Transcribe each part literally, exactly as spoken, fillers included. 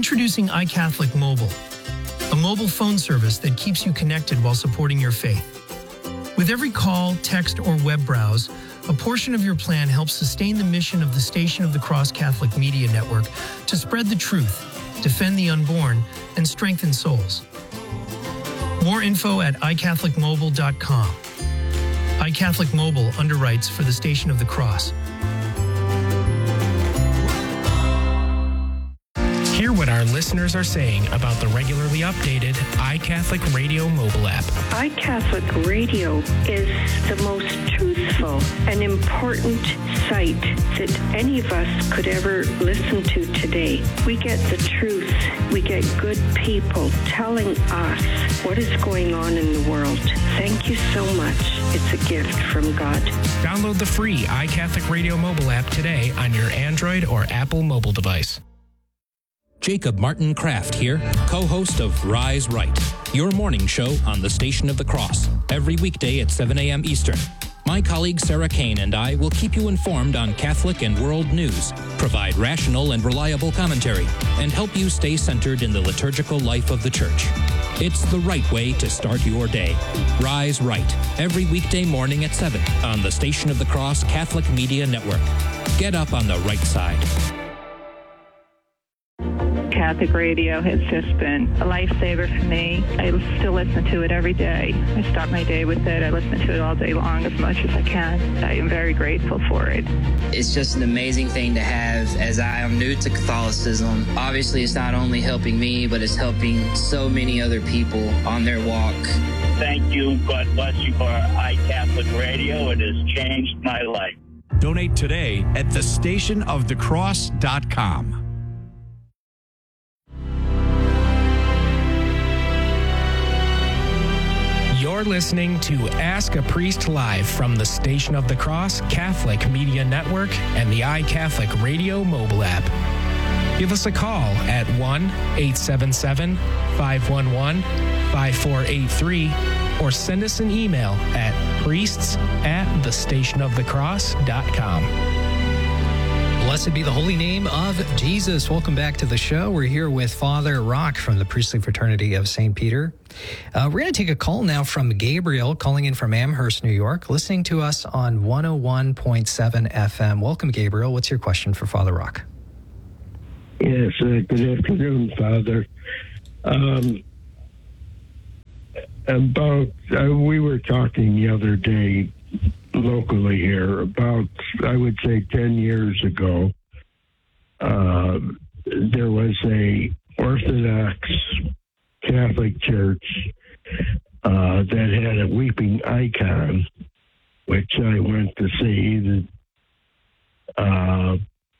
Introducing iCatholic Mobile, a mobile phone service that keeps you connected while supporting your faith. With every call, text, or web browse, a portion of your plan helps sustain the mission of the Station of the Cross Catholic Media Network to spread the truth, defend the unborn, and strengthen souls. More info at i catholic mobile dot com. iCatholic Mobile underwrites for the Station of the Cross. Hear what our listeners are saying about the regularly updated iCatholic Radio mobile app. iCatholic Radio is the most truthful and important site that any of us could ever listen to today. We get the truth. We get good people telling us what is going on in the world. Thank you so much. It's a gift from God. Download the free iCatholic Radio mobile app today on your Android or Apple mobile device. Jacob Martin Kraft here, co-host of Rise Right, your morning show on the Station of the Cross, every weekday at seven a.m. Eastern. My colleague Sarah Kane and I will keep you informed on Catholic and world news, provide rational and reliable commentary, and help you stay centered in the liturgical life of the Church. It's the right way to start your day. Rise Right, every weekday morning at seven on the Station of the Cross Catholic Media Network. Get up on the right side. Catholic radio has just been a lifesaver for me. I still listen to it every day. I start my day with it. I listen to it all day long as much as I can. I am very grateful for it. It's just an amazing thing to have as I am new to Catholicism. Obviously, it's not only helping me, but it's helping so many other people on their walk. Thank you. God bless you for iCatholic Radio. It has changed my life. Donate today at the station of the cross dot com. You're listening to Ask a Priest Live from the Station of the Cross Catholic Media Network and the iCatholic Radio mobile app. Give us a call at one eight seven seven, five one one, five four eight three or send us an email at priests at the station of the cross dot com. Blessed be the holy name of Jesus. Welcome back to the show. We're here with Father Rock from the Priestly Fraternity of Saint Peter. Uh, we're going to take a call now from Gabriel, calling in from Amherst, New York, listening to us on one oh one point seven F M. Welcome, Gabriel. What's your question for Father Rock? Yes, uh, good afternoon, Father. Um, about, uh, we were talking the other day locally here about, I would say ten years ago, uh, there was a Orthodox Catholic church uh, that had a weeping icon, which I went to see. The, uh,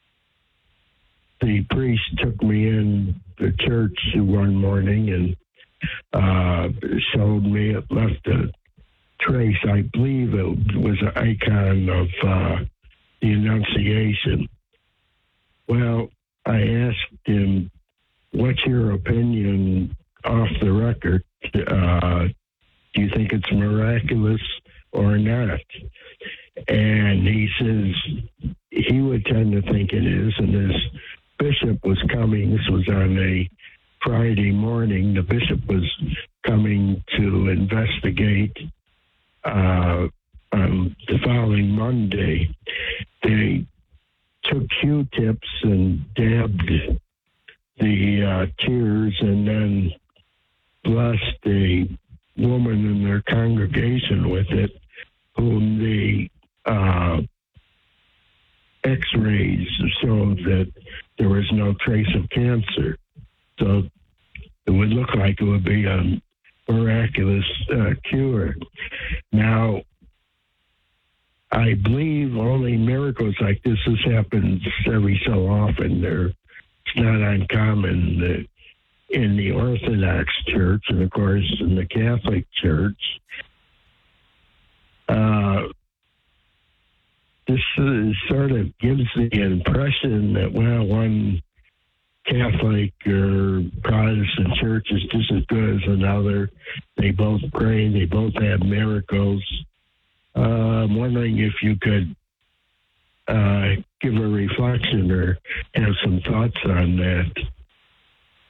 the priest took me in the church one morning and uh, showed me, it left a trace. I believe it was an icon of uh, the Annunciation. Well, I asked him, what's your opinion off the record? Uh, do you think it's miraculous or not? And he says he would tend to think it is, and his bishop was coming. This was on a Friday morning. The bishop was coming to investigate Uh, um, the following Monday. They took Q-tips and dabbed the uh, tears and then blessed a woman in their congregation with it, whom the uh, x-rays showed that there was no trace of cancer. So it would look like it would be a miraculous uh, cure. Now, I believe only miracles like this, this happens every so often. They're, it's not uncommon that in the Orthodox Church and, of course, in the Catholic Church. Uh, this is, sort of gives the impression that, well, one Catholic or Protestant church is just as good as another. They both pray. They both have miracles. Uh, I'm wondering if you could uh, give a reflection or have some thoughts on that.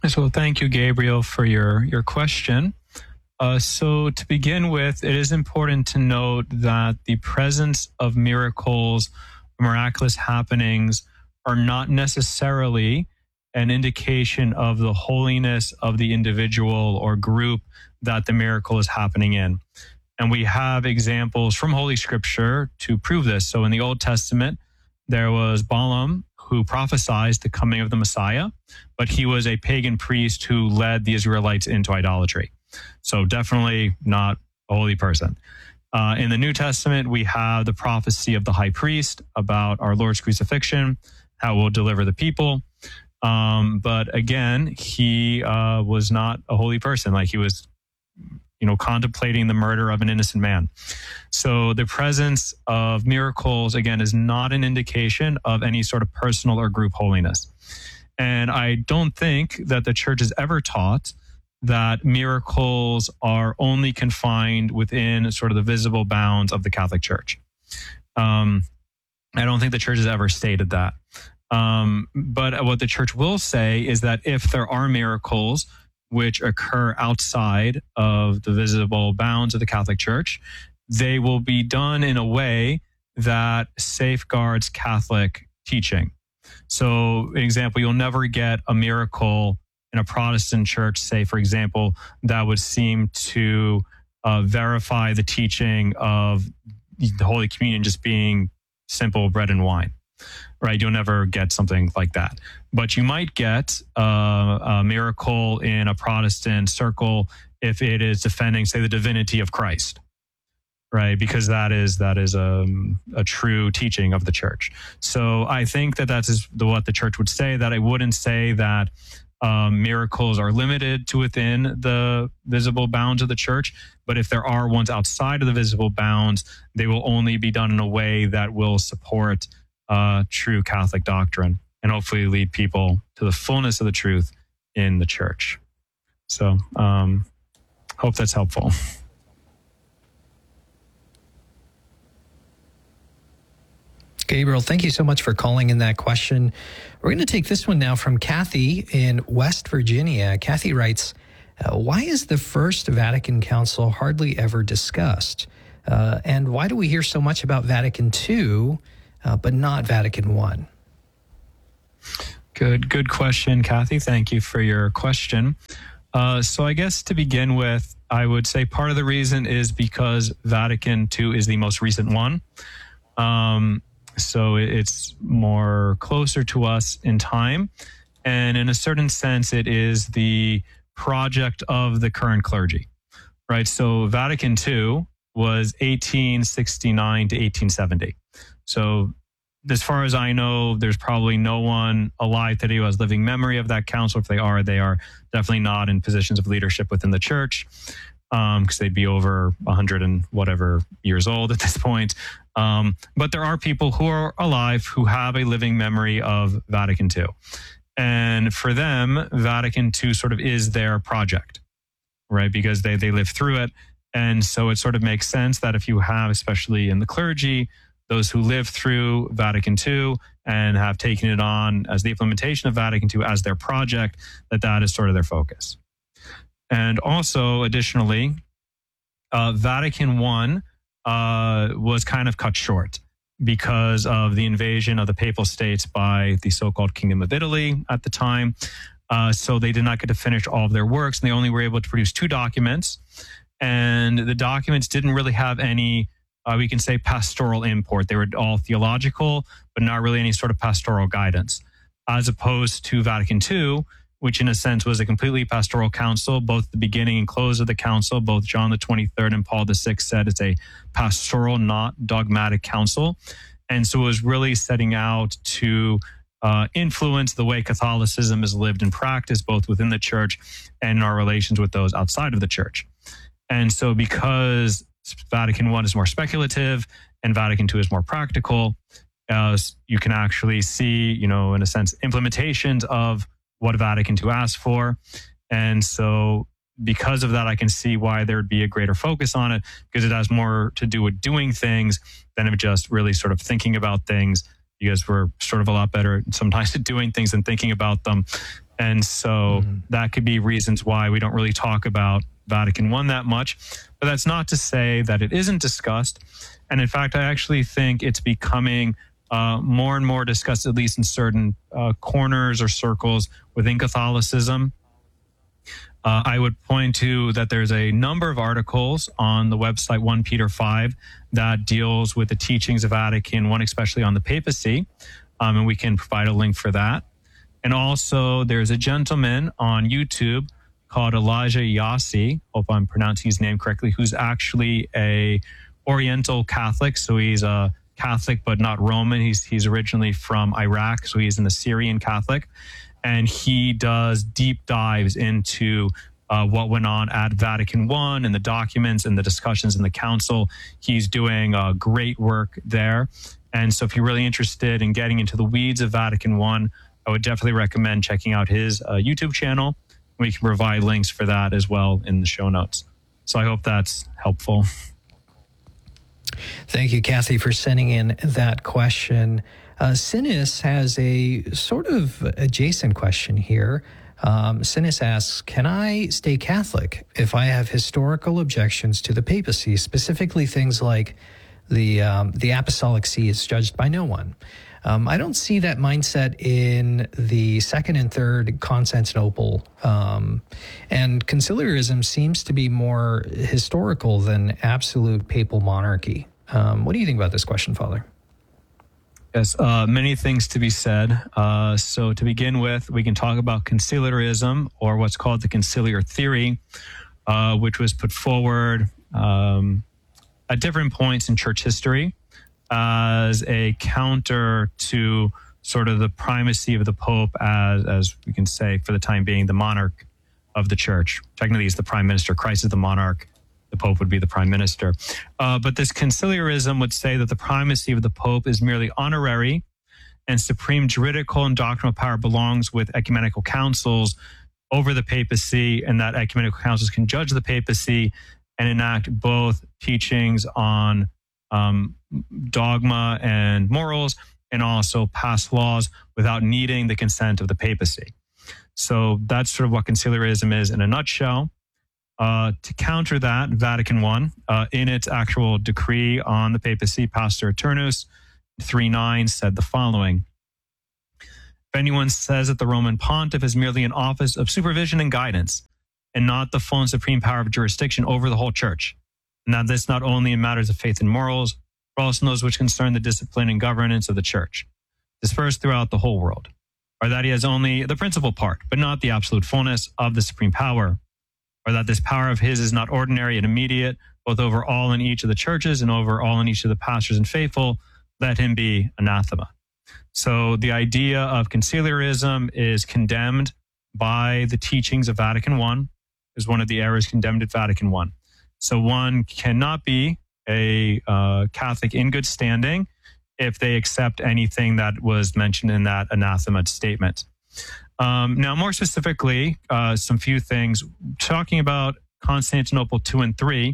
So thank you, Gabriel, for your, your question. Uh, so to begin with, it is important to note that the presence of miracles, miraculous happenings, are not necessarily an indication of the holiness of the individual or group that the miracle is happening in. And we have examples from Holy Scripture to prove this. So in the Old Testament, there was Balaam, who prophesied the coming of the Messiah, but he was a pagan priest who led the Israelites into idolatry. So definitely not a holy person. Uh, in the New Testament, we have the prophecy of the high priest about our Lord's crucifixion, how we'll deliver the people. Um, but again, he uh, was not a holy person. Like he was, you know, contemplating the murder of an innocent man. So the presence of miracles, again, is not an indication of any sort of personal or group holiness. And I don't think that the church has ever taught that miracles are only confined within sort of the visible bounds of the Catholic Church. Um, I don't think the church has ever stated that. Um, but what the church will say is that if there are miracles which occur outside of the visible bounds of the Catholic Church, they will be done in a way that safeguards Catholic teaching. So, an example, you'll never get a miracle in a Protestant church, say, for example, that would seem to uh, verify the teaching of the Holy Communion just being simple bread and wine. Right? You'll never get something like that. But you might get uh, a miracle in a Protestant circle if it is defending, say, the divinity of Christ, right? Because that is that is a, a true teaching of the church. So I think that that's what the church would say, that I wouldn't say that um, miracles are limited to within the visible bounds of the church. But if there are ones outside of the visible bounds, they will only be done in a way that will support Uh, true Catholic doctrine and hopefully lead people to the fullness of the truth in the church. So, um, hope that's helpful. Gabriel, thank you so much for calling in that question. We're going to take this one now from Kathy in West Virginia. Kathy writes, uh, why is the First Vatican Council hardly ever discussed? Uh, and why do we hear so much about Vatican Two, Uh, but not Vatican One? Good, good question, Kathy. Thank you for your question. Uh, so I guess to begin with, I would say part of the reason is because Vatican Two is the most recent one. Um, so it's more closer to us in time. And in a certain sense, it is the project of the current clergy, right? So Vatican Two was eighteen sixty-nine to eighteen seventy. So as far as I know, there's probably no one alive today who has living memory of that council. If they are, they are definitely not in positions of leadership within the church, um, because they'd be over a hundred and whatever years old at this point. Um, but there are people who are alive who have a living memory of Vatican Two. And for them, Vatican Two sort of is their project, right? Because they, they lived through it. And so it sort of makes sense that if you have, especially in the clergy, those who lived through Vatican Two and have taken it on as the implementation of Vatican Two as their project, that that is sort of their focus. And also, additionally, uh, Vatican One uh, was kind of cut short because of the invasion of the Papal States by the so-called Kingdom of Italy at the time. Uh, so they did not get to finish all of their works, and they only were able to produce two documents. And the documents didn't really have any, uh, we can say, pastoral import. They were all theological, but not really any sort of pastoral guidance, as opposed to Vatican Two, which in a sense was a completely pastoral council. Both the beginning and close of the council, both John the twenty-third and Paul the sixth said it's a pastoral, not dogmatic council. And so it was really setting out to uh, influence the way Catholicism is lived and practiced, both within the church and in our relations with those outside of the church. And so because Vatican One is more speculative and Vatican Two is more practical, uh, you can actually see, you know, in a sense, implementations of what Vatican Two asked for. And so because of that, I can see why there would be a greater focus on it, because it has more to do with doing things than of just really sort of thinking about things You guys were sort of a lot better sometimes at doing things than thinking about them. And so mm. that could be reasons why we don't really talk about Vatican One that much. But that's not to say that it isn't discussed. And in fact, I actually think it's becoming uh, more and more discussed, at least in certain uh, corners or circles within Catholicism. Uh, I would point to that there's a number of articles on the website First Peter five that deals with the teachings of Vatican One, especially on the papacy, um, and we can provide a link for that. And also, there's a gentleman on YouTube called Elijah Yassi, hope I'm pronouncing his name correctly, who's actually a Oriental Catholic, so he's a Catholic but not Roman. He's he's originally from Iraq, so he's an Assyrian Catholic. And he does deep dives into uh, what went on at Vatican One and the documents and the discussions in the council. He's doing uh, great work there. And so if you're really interested in getting into the weeds of Vatican One, I would definitely recommend checking out his uh, YouTube channel. We can provide links for that as well in the show notes. So I hope that's helpful. Thank you, Kathy, for sending in that question. Uh, Sinis has a sort of adjacent question here. Um, Sinis asks, can I stay Catholic if I have historical objections to the papacy, specifically things like the um, the Apostolic See is judged by no one? Um, I don't see that mindset in the second and third Constantinople. Um, and conciliarism seems to be more historical than absolute papal monarchy. Um, what do you think about this question, Father? Yes, uh, many things to be said. Uh, so to begin with, we can talk about conciliarism, or what's called the conciliar theory, uh, which was put forward um, at different points in church history as a counter to sort of the primacy of the Pope as, as we can say, for the time being, the monarch of the church. Technically, he's the prime minister. Christ is the monarch. The Pope would be the prime minister. Uh, but this conciliarism would say that the primacy of the Pope is merely honorary, and supreme juridical and doctrinal power belongs with ecumenical councils over the papacy, and that ecumenical councils can judge the papacy and enact both teachings on um, dogma and morals, and also pass laws without needing the consent of the papacy. So that's sort of what conciliarism is in a nutshell. Uh, to counter that, Vatican One, uh, in its actual decree on the papacy, Pastor Eternus three nine said the following: if anyone says that the Roman pontiff is merely an office of supervision and guidance, and not the full and supreme power of jurisdiction over the whole church, and that this not only in matters of faith and morals, but also in those which concern the discipline and governance of the church, dispersed throughout the whole world, or that he has only the principal part, but not the absolute fullness of the supreme power, or that this power of his is not ordinary and immediate, both over all and each of the churches and over all and each of the pastors and faithful, let him be anathema. So the idea of conciliarism is condemned by the teachings of Vatican One, is one of the errors condemned at Vatican One. So one cannot be a uh, Catholic in good standing if they accept anything that was mentioned in that anathema statement. Um, now, more specifically, uh, some few things. Talking about Constantinople two and three,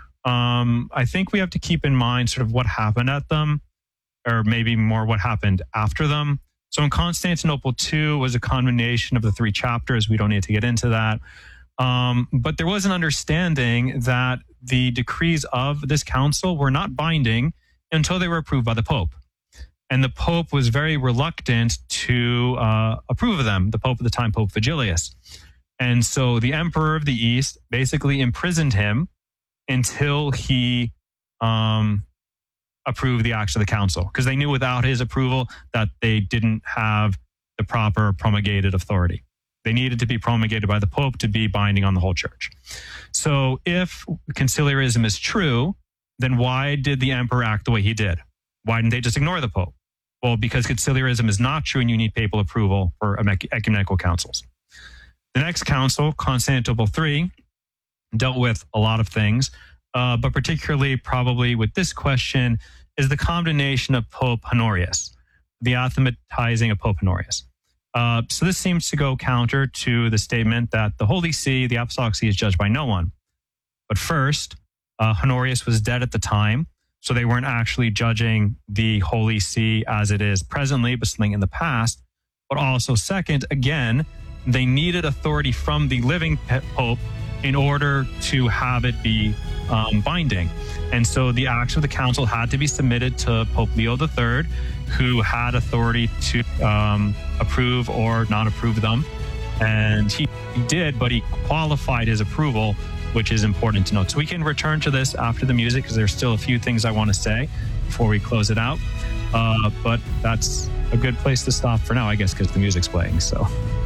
um, I think we have to keep in mind sort of what happened at them, or maybe more what happened after them. So in Constantinople two was a combination of the three chapters. We don't need to get into that. Um, but there was an understanding that the decrees of this council were not binding until they were approved by the Pope. And the Pope was very reluctant to uh, approve of them, the Pope at the time, Pope Vigilius. And so the Emperor of the East basically imprisoned him until he um, approved the acts of the council, because they knew without his approval that they didn't have the proper promulgated authority. They needed to be promulgated by the Pope to be binding on the whole church. So if conciliarism is true, then why did the Emperor act the way he did? Why didn't they just ignore the Pope? Well, because conciliarism is not true and you need papal approval for ecumenical councils. The next council, Constantinople three, dealt with a lot of things, uh, but particularly probably with this question is the condemnation of Pope Honorius, the anathematizing of Pope Honorius. Uh, so this seems to go counter to the statement that the Holy See, the Apostolic See, is judged by no one. But first, uh, Honorius was dead at the time. So they weren't actually judging the Holy See as it is presently, but something in the past. But also, second, again, they needed authority from the living Pope in order to have it be um, binding. And so the acts of the council had to be submitted to Pope Leo the Third, who had authority to um, approve or not approve them. And he did, but he qualified his approval, which is important to note. So we can return to this after the music because there's still a few things I want to say before we close it out. Uh, but that's a good place to stop for now, I guess, because the music's playing. So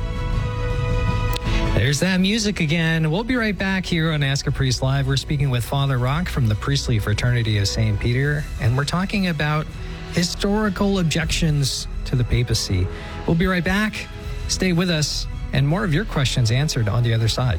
there's that music again. We'll be right back here on Ask a Priest Live. We're speaking with Father Rock from the Priestly Fraternity of Saint Peter, and we're talking about historical objections to the papacy. We'll be right back. Stay with us, and more of your questions answered on the other side.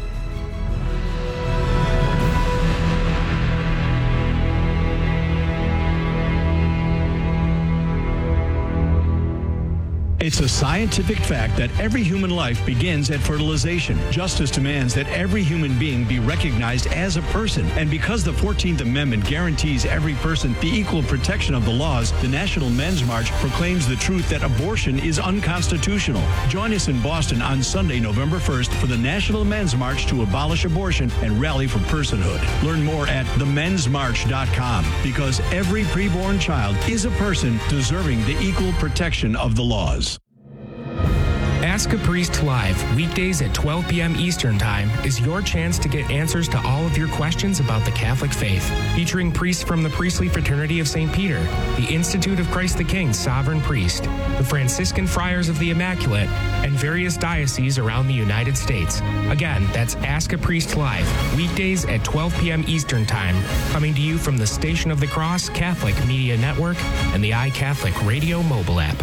It's a scientific fact that every human life begins at fertilization. Justice demands that every human being be recognized as a person. And because the fourteenth Amendment guarantees every person the equal protection of the laws, the National Men's March proclaims the truth that abortion is unconstitutional. Join us in Boston on Sunday, November first for the National Men's March to abolish abortion and rally for personhood. Learn more at the men's march dot com because every preborn child is a person deserving the equal protection of the laws. Ask a Priest Live, weekdays at twelve p.m. Eastern Time, is your chance to get answers to all of your questions about the Catholic faith. Featuring priests from the Priestly Fraternity of Saint Peter, the Institute of Christ the King Sovereign Priest, the Franciscan Friars of the Immaculate, and various dioceses around the United States. Again, that's Ask a Priest Live, weekdays at twelve p.m. Eastern Time, coming to you from the Station of the Cross Catholic Media Network and the iCatholic Radio mobile app.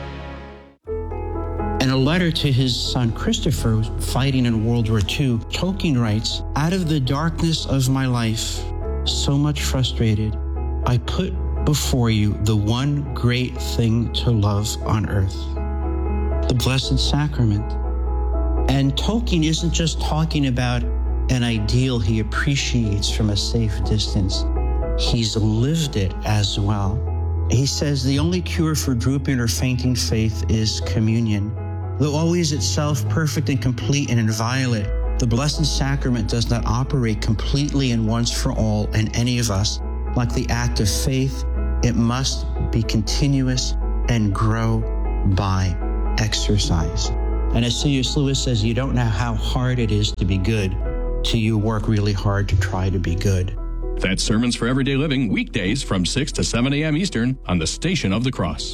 In a letter to his son Christopher, fighting in World War Two, Tolkien writes, "Out of the darkness of my life, so much frustrated, I put before you the one great thing to love on earth, the Blessed Sacrament." And Tolkien isn't just talking about an ideal he appreciates from a safe distance. He's lived it as well. He says the only cure for drooping or fainting faith is communion. Though always itself perfect and complete and inviolate, the Blessed Sacrament does not operate completely and once for all in any of us. Like the act of faith, it must be continuous and grow by exercise. And as C S Lewis says, you don't know how hard it is to be good till you work really hard to try to be good. That's Sermons for Everyday Living, weekdays from six to seven a.m. Eastern on the Station of the Cross.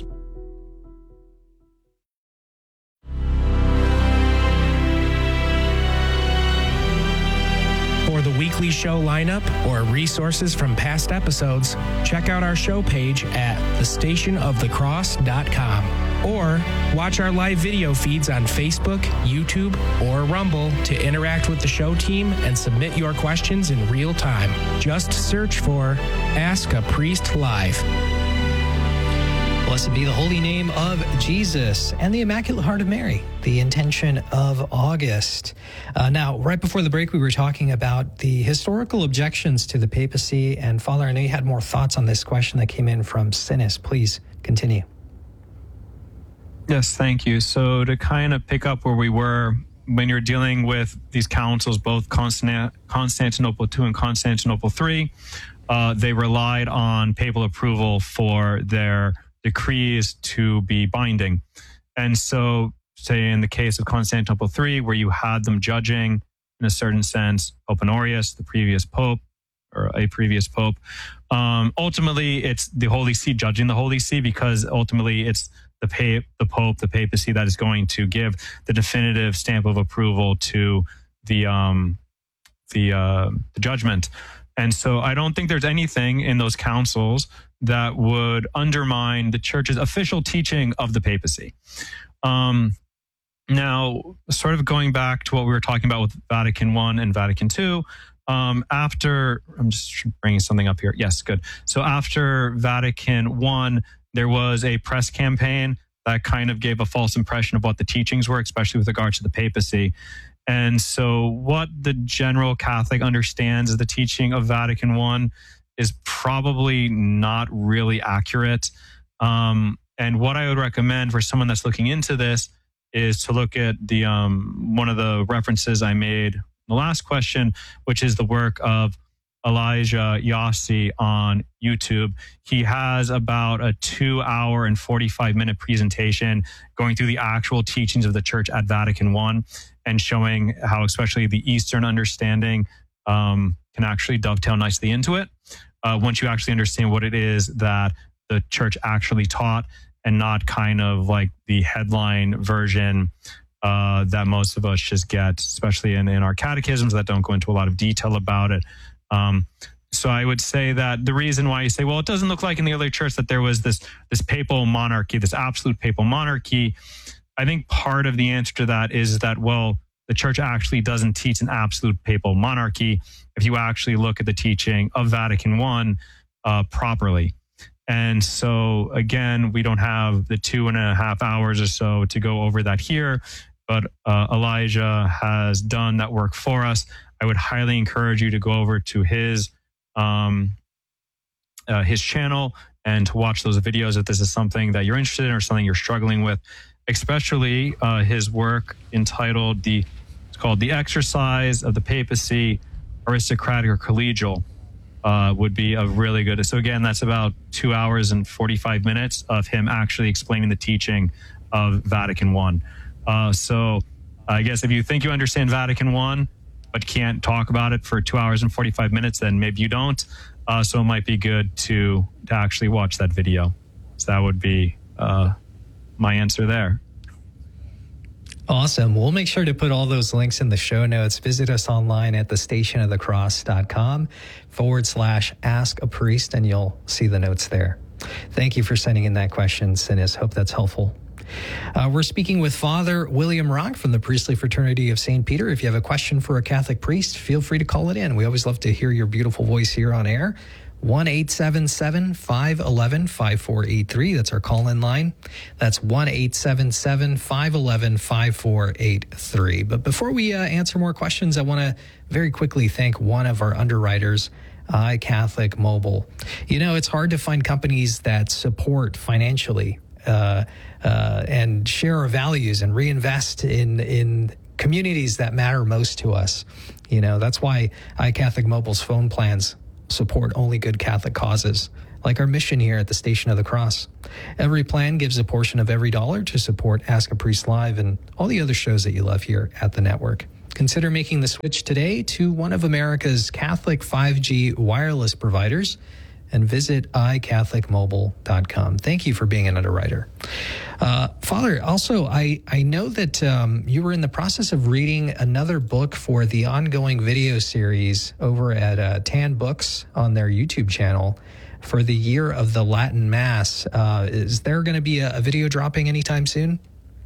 For the weekly show lineup or resources from past episodes, check out our show page at the station of the cross dot com or watch our live video feeds on Facebook, YouTube, or Rumble to interact with the show team and submit your questions in real time. Just search for Ask a Priest Live. Blessed be the holy name of Jesus and the Immaculate Heart of Mary, the intention of August. Uh, now, right before the break, we were talking about the historical objections to the papacy. And Father, I know you had more thoughts on this question that came in from Sinis. Please continue. Yes, thank you. So to kind of pick up where we were, when you're dealing with these councils, both Constant- Constantinople two and Constantinople three, uh, they relied on papal approval for their decrees to be binding. And so, say in the case of Constantinople three, where you had them judging, in a certain sense, Pope Honorius, the previous pope, or a previous pope, um, ultimately it's the Holy See judging the Holy See, because ultimately it's the, pa- the Pope, the papacy, that is going to give the definitive stamp of approval to the, um, the, uh, the judgment. And so I don't think there's anything in those councils that would undermine the church's official teaching of the papacy. Um, now, sort of going back to what we were talking about with Vatican One and Vatican Two, um, after, I'm just bringing something up here. Yes, good. So after Vatican One, there was a press campaign that kind of gave a false impression of what the teachings were, especially with regards to the papacy. And so what the general Catholic understands as the teaching of Vatican One is probably not really accurate. Um, and what I would recommend for someone that's looking into this is to look at the um, one of the references I made in the last question, which is the work of Elijah Yossi on YouTube. He has about a two hour and forty-five minute presentation going through the actual teachings of the church at Vatican One and showing how especially the Eastern understanding um, can actually dovetail nicely into it. Uh, once you actually understand what it is that the church actually taught and not kind of like the headline version uh, that most of us just get, especially in, in our catechisms that don't go into a lot of detail about it. Um, so I would say that the reason why you say, well, it doesn't look like in the early church that there was this, this papal monarchy, this absolute papal monarchy. I think part of the answer to that is that, well, the church actually doesn't teach an absolute papal monarchy if you actually look at the teaching of Vatican One uh, properly. And so, again, we don't have the two and a half hours or so to go over that here, but uh, Elijah has done that work for us. I would highly encourage you to go over to his um, uh, his channel and to watch those videos if this is something that you're interested in or something you're struggling with, especially uh, his work entitled the it's called The Exercise of the Papacy, Aristocratic or Collegial. Uh, would be a really good. So again, that's about two hours and forty-five minutes of him actually explaining the teaching of Vatican One. Uh, so I guess if you think you understand Vatican One, but can't talk about it for two hours and forty-five minutes, then maybe you don't. Uh, so it might be good to, to actually watch that video. So that would be uh, my answer there. Awesome. We'll make sure to put all those links in the show notes. Visit us online at the station of the cross dot com forward slash ask a priest, and you'll see the notes there. Thank you for sending in that question, Sinis. Hope that's helpful. Uh, we're speaking with Father William Rock from the Priestly Fraternity of Saint Peter. If you have a question for a Catholic priest, feel free to call it in. We always love to hear your beautiful voice here on air. one eight seven seven, five one one, five four eight three. That's our call-in line. That's one eight seven seven, five one one, five four eight three. But before we uh, answer more questions, I want to very quickly thank one of our underwriters, iCatholic Mobile. You know, it's hard to find companies that support financially uh, uh, and share our values and reinvest in in communities that matter most to us. You know, that's why iCatholic Mobile's phone plans support only good Catholic causes, like our mission here at the Station of the Cross. Every plan gives a portion of every dollar to support Ask a Priest Live and all the other shows that you love here at the network. Consider making the switch today to one of America's Catholic five G wireless providers and visit i catholic mobile dot com. Thank you for being an underwriter. Uh, Father, also, I, I know that um, you were in the process of reading another book for the ongoing video series over at uh, Tan Books on their YouTube channel for the Year of the Latin Mass. Uh, is there going to be a, a video dropping anytime soon?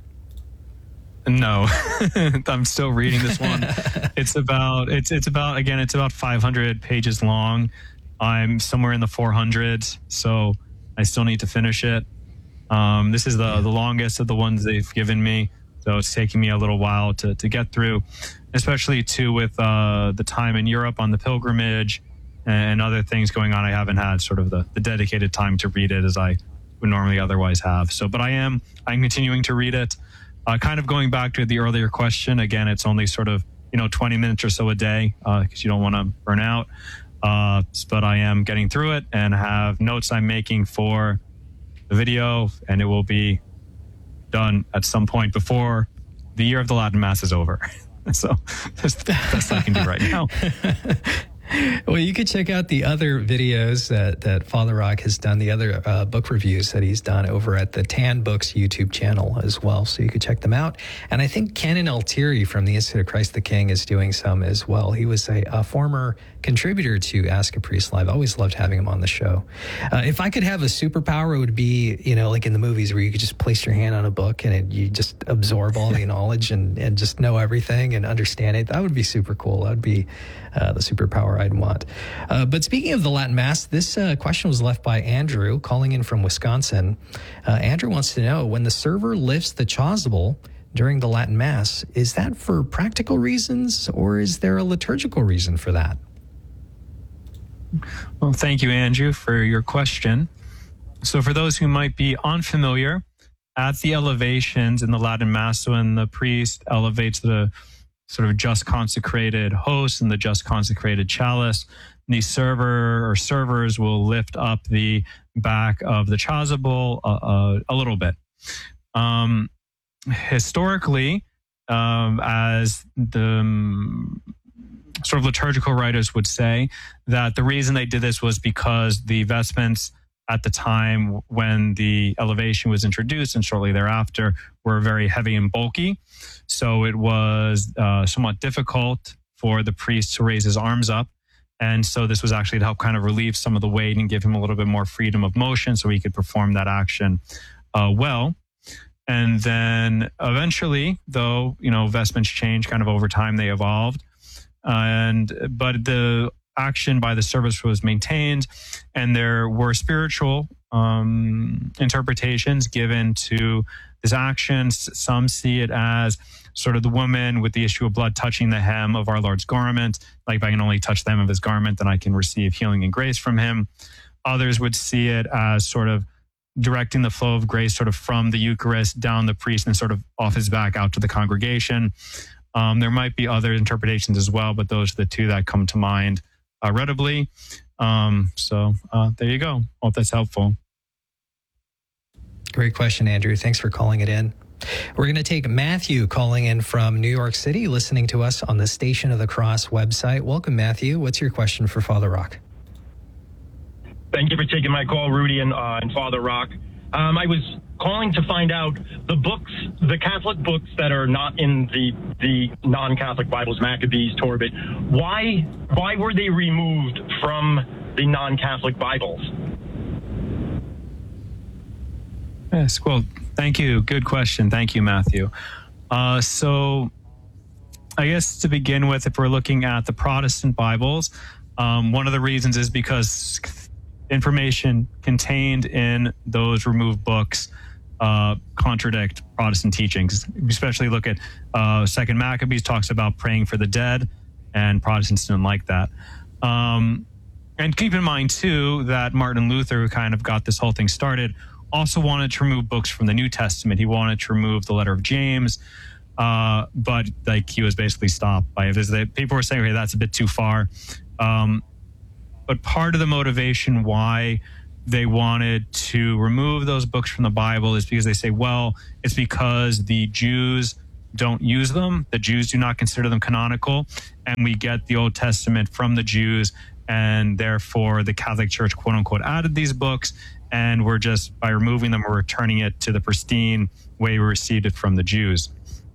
No, I'm still reading this one. It's about, it's, it's about, again, it's about five hundred pages long. I'm somewhere in the four hundreds, so I still need to finish it. Um, this is the, the longest of the ones they've given me, so it's taking me a little while to, to get through, especially too with uh, the time in Europe on the pilgrimage and other things going on. I haven't had sort of the, the dedicated time to read it as I would normally otherwise have. So, but I am I'm continuing to read it. Uh, kind of going back to the earlier question, again, it's only sort of, you know, twenty minutes or so a day because uh, you don't want to burn out. Uh, but I am getting through it and have notes I'm making for the video, and it will be done at some point before the Year of the Latin Mass is over. So that's the best I can do right now. Well, you could check out the other videos that, that Father Rock has done, the other uh, book reviews that he's done over at the Tan Books YouTube channel as well. So you could check them out. And I think Canon Altieri from the Institute of Christ the King is doing some as well. He was a, a former contributor to Ask a Priest Live. I always loved having him on the show. Uh, if I could have a superpower, it would be, you know, like in the movies where you could just place your hand on a book and it, you just absorb all the knowledge and, and just know everything and understand it. That would be super cool. That would be uh, the superpower I'd want. Uh, but speaking of the Latin Mass, this uh, question was left by Andrew calling in from Wisconsin. Uh, Andrew wants to know, when the server lifts the chasuble during the Latin Mass, is that for practical reasons or is there a liturgical reason for that? Well, thank you, Andrew, for your question. So for those who might be unfamiliar, at the elevations in the Latin Mass, when the priest elevates the sort of just consecrated host and the just consecrated chalice, the server or servers will lift up the back of the chasuble a, a, a little bit. Um, historically, um, as the um, sort of liturgical writers would say, that the reason they did this was because the vestments at the time when the elevation was introduced and shortly thereafter were very heavy and bulky. So it was uh, somewhat difficult for the priest to raise his arms up. And so this was actually to help kind of relieve some of the weight and give him a little bit more freedom of motion so he could perform that action uh, well. And then eventually, though, you know, vestments change kind of over time, they evolved. Uh, and but the action by the service was maintained, and there were spiritual um, interpretations given to this action. Some see it as sort of the woman with the issue of blood touching the hem of our Lord's garment. Like, if I can only touch the hem of his garment, then I can receive healing and grace from him. Others would see it as sort of directing the flow of grace sort of from the Eucharist down the priest and sort of off his back out to the congregation. Um, there might be other interpretations as well, but those are the two that come to mind uh, readily. Um, so uh, there you go. Hope that's helpful. Great question, Andrew. Thanks for calling it in. We're going to take Matthew calling in from New York City, listening to us on the Station of the Cross website. Welcome, Matthew. What's your question for Father Rock? Thank you for taking my call, Rudy and, uh, and Father Rock. Um, I was calling to find out the books, the Catholic books that are not in the the non-Catholic Bibles, Maccabees, Tobit. Why why were they removed from the non-Catholic Bibles? Yes, well, thank you. Good question. Thank you, Matthew. Uh, so I guess to begin with, if we're looking at the Protestant Bibles, um, one of the reasons is because information contained in those removed books uh, contradict Protestant teachings. Especially look at uh, Second Maccabees talks about praying for the dead, and Protestants didn't like that. Um, and keep in mind, too, that Martin Luther, who kind of got this whole thing started, also wanted to remove books from the New Testament. He wanted to remove the letter of James, uh, but like he was basically stopped by it. People were saying, okay, that's a bit too far. Um, but part of the motivation why they wanted to remove those books from the Bible is because they say, well, it's because the Jews don't use them. The Jews do not consider them canonical, and we get the Old Testament from the Jews, and therefore the Catholic Church, quote unquote, added these books, and we're just, by removing them, we're returning it to the pristine way we received it from the Jews.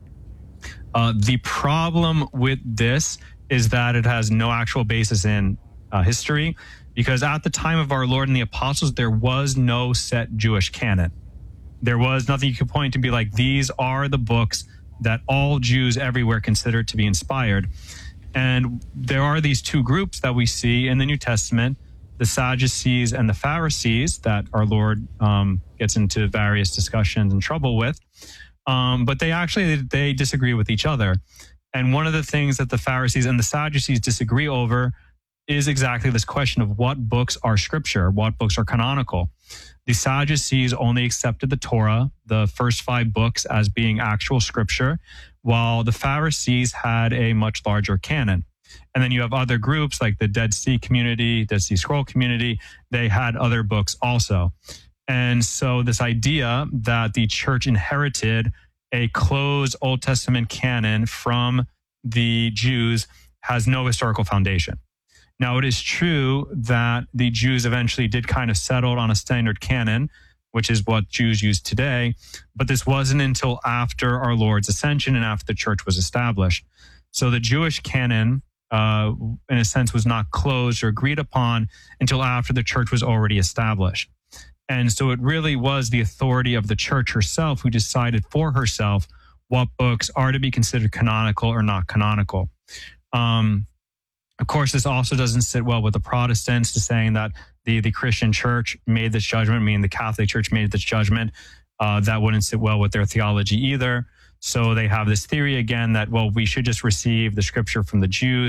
Uh, the problem with this is that it has no actual basis in uh, history, because at the time of our Lord and the Apostles, there was no set Jewish canon. There was nothing you could point to be like, these are the books that all Jews everywhere consider to be inspired. And there are these two groups that we see in the New Testament, the Sadducees and the Pharisees, that our Lord um, gets into various discussions and trouble with. Um, but they actually, they disagree with each other. And one of the things that the Pharisees and the Sadducees disagree over is exactly this question of what books are scripture, what books are canonical. The Sadducees only accepted the Torah, the first five books, as being actual scripture, while the Pharisees had a much larger canon. And then you have other groups like the Dead Sea community, Dead Sea Scroll community. They had other books also. And so this idea that the church inherited a closed Old Testament canon from the Jews has no historical foundation. Now, it is true that the Jews eventually did kind of settle on a standard canon, which is what Jews use today. But this wasn't until after our Lord's ascension and after the church was established. So the Jewish canon, uh, in a sense, was not closed or agreed upon until after the church was already established. And so it really was the authority of the church herself who decided for herself what books are to be considered canonical or not canonical. Um, Of course, this also doesn't sit well with the Protestants, to saying that the, the Christian church made this judgment, meaning the Catholic Church made this judgment. Uh, that wouldn't sit well with their theology either. So they have this theory again that, well, we should just receive the scripture from the Jews,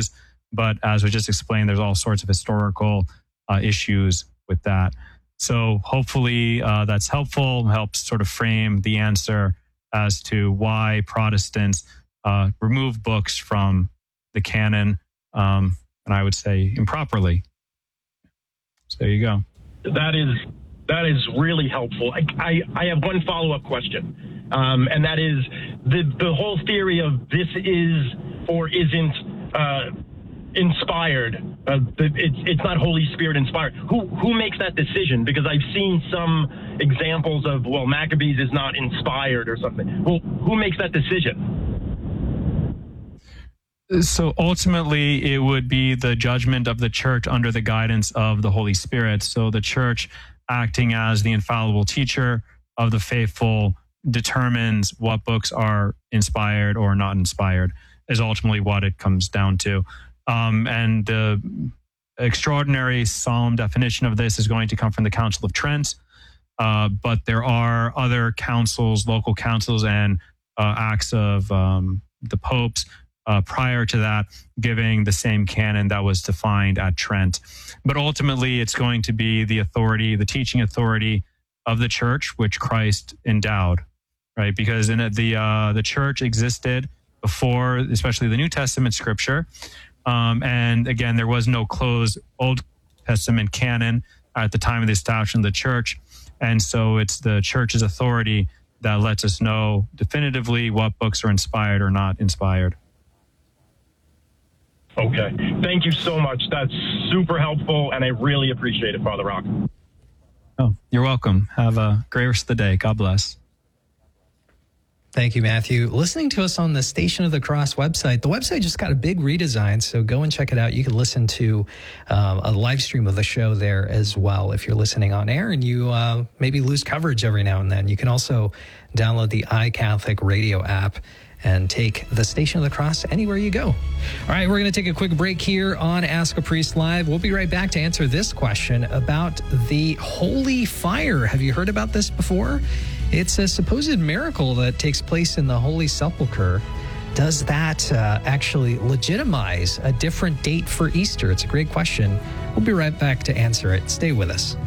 But as we just explained, there's all sorts of historical uh, issues with that. So hopefully uh, that's helpful, helps sort of frame the answer as to why Protestants uh, remove books from the canon, um, and I would say improperly. So there you go. That is that is really helpful. I I, I have one follow-up question, um, and that is the the whole theory of this is or isn't uh, inspired. Uh, it's it's not Holy Spirit inspired. Who who makes that decision? Because I've seen some examples of, well, Maccabees is not inspired or something. Well, who makes that decision? So ultimately, it would be the judgment of the church under the guidance of the Holy Spirit. So the church, acting as the infallible teacher of the faithful, determines what books are inspired or not inspired, is ultimately what it comes down to. Um, and the extraordinary solemn definition of this is going to come from the Council of Trent. Uh, but there are other councils, local councils, and uh, acts of um, the popes Uh, prior to that, giving the same canon that was defined at Trent. But ultimately, it's going to be the authority, the teaching authority of the church, which Christ endowed, right? Because in it, the uh, the church existed before, especially the New Testament scripture. Um, and again, there was no closed Old Testament canon at the time of the establishment of the church. And so it's the church's authority that lets us know definitively what books are inspired or not inspired. Okay. Thank you so much. That's super helpful, and I really appreciate it, Father Rock. Oh, you're welcome. Have a great rest of the day. God bless. Thank you, Matthew. Listening to us on the Station of the Cross website. The website just got a big redesign, so go and check it out. You can listen to um, a live stream of the show there as well if you're listening on air and you uh, maybe lose coverage every now and then. You can also download the iCatholic Radio app and take the Station of the Cross anywhere you go. All right, we're going to take a quick break here on Ask a Priest Live. We'll be right back to answer this question about the Holy Fire. Have you heard about this before? It's a supposed miracle that takes place in the Holy Sepulchre. Does that uh, actually legitimize a different date for Easter? It's a great question. We'll be right back to answer it. Stay with us.